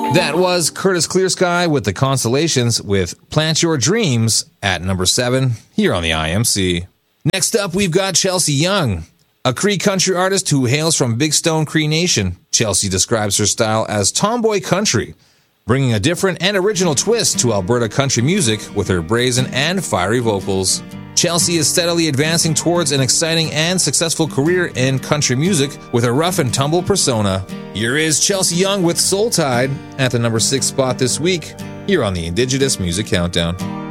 That was Curtis Clearsky with the Constellations with Plant Your Dreams at number 7 here on the IMC. Next up, we've got Chelsea Young, a Cree country artist who hails from Big Stone Cree Nation. Chelsea describes her style as tomboy country, bringing a different and original twist to Alberta country music with her brazen and fiery vocals. Chelsea is steadily advancing towards an exciting and successful career in country music with a rough and tumble persona. Here is Chelsea Young with Soul Tide at the number 6 spot this week here on the Indigenous Music Countdown.